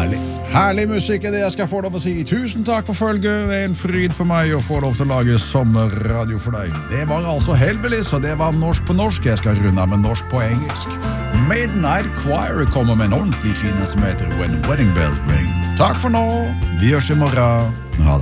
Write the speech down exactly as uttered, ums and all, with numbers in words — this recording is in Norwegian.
Herlig. Herlig musikk er det jeg skal få lov å si. Tusen takk for følget. Det er en fryd for meg å få lov til å lage sommerradio for deg. Det var altså Hellbillies, og det var norsk på norsk. Jeg skal runde med norsk på engelsk. Midnight Choir kommer med en ordentlig fin som heter When Wedding Bells Ring. Takk for nå. Vi høres i morgen. Ha det.